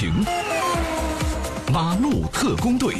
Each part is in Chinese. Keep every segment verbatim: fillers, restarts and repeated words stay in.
情，马路特工队。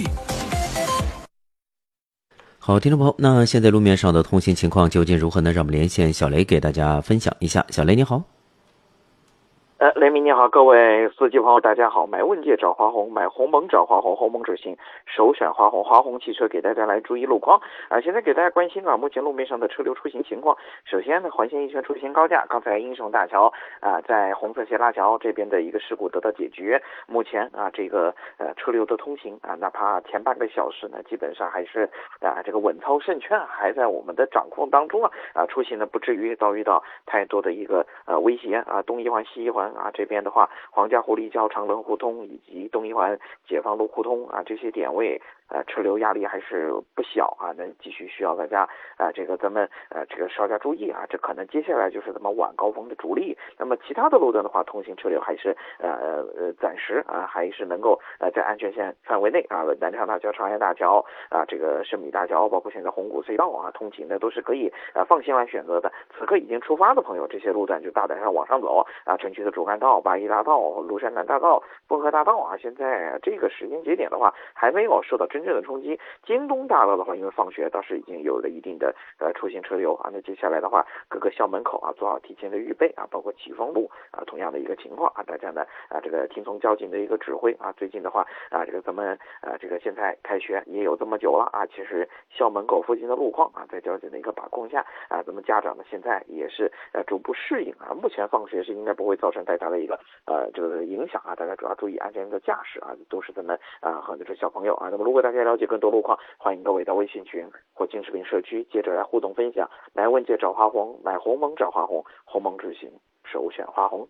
好，听众朋友，那现在路面上的通行情况究竟如何呢？让我们连线小雷给大家分享一下。小雷你好。 呃，雷鸣你好，各位司机朋友大家好。买问界找华虹，买鸿蒙找华虹，鸿蒙之行首选华虹。华虹汽车给大家来注意路况啊、呃，现在给大家关心啊，目前路面上的车流出行情况。首先呢，环线一圈出行高架，刚才英雄大桥啊、呃，在红色斜拉桥这边的一个事故得到解决。目前啊，这个呃车流的通行啊，哪怕前半个小时呢，基本上还是啊这个稳操胜券，还在我们的掌控当中啊啊，出行呢不至于遭遇到太多的一个呃威胁啊，东一环西一环。啊，这边的话，黄家湖立交长乐互通以及东一环解放路互通啊，这些点位呃车流压力还是不小啊，那继续需要大家啊这个咱们呃这个稍加注意啊，这可能接下来就是咱们晚高峰的主力。那么其他的路段的话，通行车流还是呃呃暂时啊还是能够呃在安全线范围内啊，南昌大桥、长安大桥啊，这个圣米大桥，包括现在红谷隧道啊，通行的都是可以啊放心来选择的。此刻已经出发的朋友，这些路段就大胆上往上走啊，城区的主干道、八一大道、庐山南大道、丰河大道啊，现在这个时间节点的话，还没有受到真正的冲击。京东大道的话，因为放学倒是已经有了一定的呃出行车流啊，那接下来的话，各个校门口啊做好提前的预备啊，包括启丰路啊，同样的一个情况啊，大家呢啊这个听从交警的一个指挥啊，最近的话啊，这个咱们啊这个现在开学也有这么久了啊，其实校门口附近的路况啊，在交警的一个把控下啊，咱们家长呢现在也是呃逐步适应啊，目前放学是应该不会造成太大的一个呃这个影响啊，大家主要注意安全的驾驶啊，都是咱们啊很多小朋友啊。那么如果大家了解更多路况，欢迎各位到微信群或金视频社区接着来互动分享。来问界找华虹，买鸿蒙找华虹，鸿蒙之行首选华虹。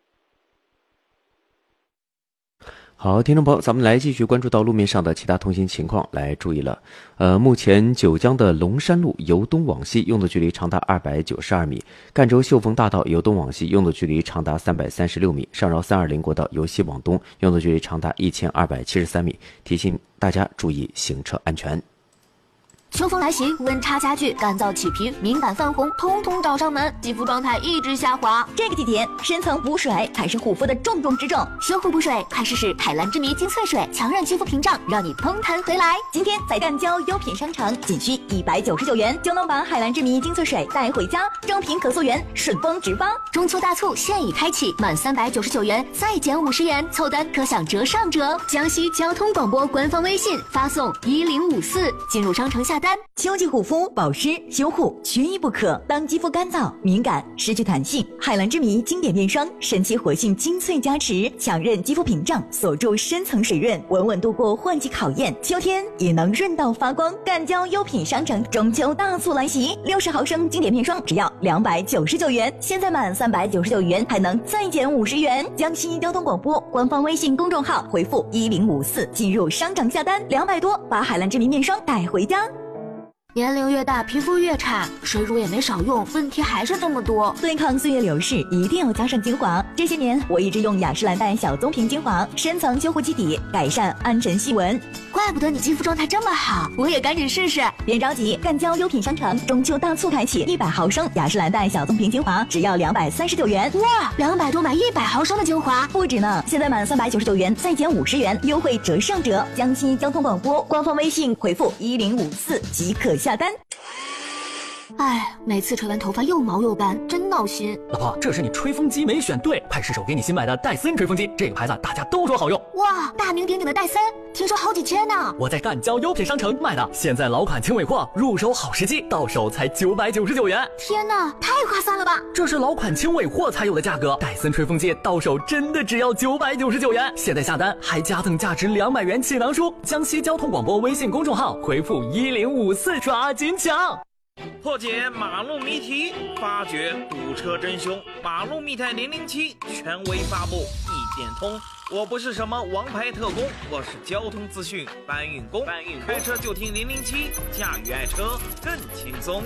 好，听众朋友，咱们来继续关注到路面上的其他通行情况。来注意了，呃，目前九江的龙山路由东往西用的距离长达二百九十二米，赣州秀峰大道由东往西用的距离长达三百三十六米，上饶三二零国道由西往东用的距离长达一千二百七十三米。提醒大家注意行车安全。 秋风来袭，温差加剧，干燥起皮、敏感泛红，通通找上门，肌肤状态一直下滑。 这个季节，深层补水才是护肤的重中之重。 修护补水，快试试海蓝之谜精粹水，强韧肌肤屏障，让你嘭弹回来。 今天在赣交优品商城，仅需一百九十九元就能把海蓝之谜精粹水带回家，正品可溯源，顺丰直发。 中秋大促现已开启，满三百九十九元再减五十元，凑单可享折上折。江西交通广播官方微信发送一零五四进入商城下单。 秋季护肤保湿修护缺一不可。当肌肤干燥敏感失去弹性，海蓝之谜经典面霜神奇活性精粹加持，强韧肌肤屏障，锁住深层水润，稳稳度过换季考验，秋天也能润到发光。赣交优品商城中秋大促来袭，六十毫升经典面霜只要两百九十九元，现在满三百九十九元还能再减五十元。江西交通广播官方微信公众号回复一零五四进入商城下单，两百多把海蓝之谜面霜带回家。 年龄越大，皮肤越差，水乳也没少用，问题还是这么多。 对抗岁月流逝，一定要加上精华。这些年，我一直用雅诗兰黛小棕瓶精华，深层修护基底，改善暗沉细纹。 怪不得你肌肤状态这么好，我也赶紧试试。 别着急，赣交优品商城中秋大促开启，一百毫升雅诗兰黛小棕瓶精华只要两百三十九元。 哇，两百多买一百毫升的精华， 不止呢！现在满三百九十九元再减五十元，优惠折上折。江西交通广播官方微信回复一零五四即可下单。 哎，每次吹完头发又毛又干，真闹心。 老婆，这是你吹风机没选对，快试手给你新买的戴森吹风机，这个牌子大家都说好用。 哇，大名鼎鼎的戴森，听说好几千呢。 我在赣交优品商城买的，现在老款轻尾货，入手好时机，到手才九百九十九元。 天哪，太划算了吧！ 这是老款轻尾货才有的价格，戴森吹风机到手真的只要九百九十九元。现在下单还加赠价值两百元气囊书。江西交通广播微信公众号回复一零五四抓紧抢。 破解马路谜题，发掘堵车真凶。马路密探零零七权威发布，一点通。我不是什么王牌特工，我是交通资讯搬运工。搬运开车就听零零七，驾驭爱车更轻松。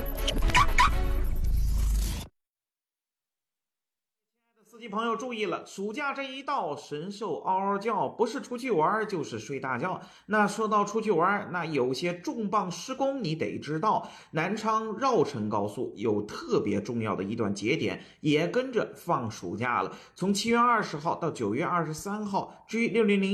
司机朋友注意了，暑假这一到，神兽嗷嗷叫，不是出去玩就是睡大觉。那说到出去玩，那有些重磅施工你得知道，南昌绕城高速有特别重要的一段节点，也跟着放暑假了。从七月二十号到九月二十三号，至于六零零